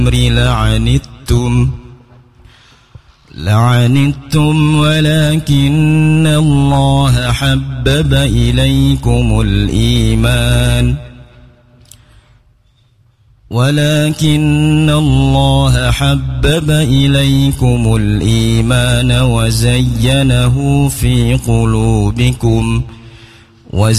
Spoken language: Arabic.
لعنتم ولكن الله حبب إليكم الإيمان وزينه في قلوبكم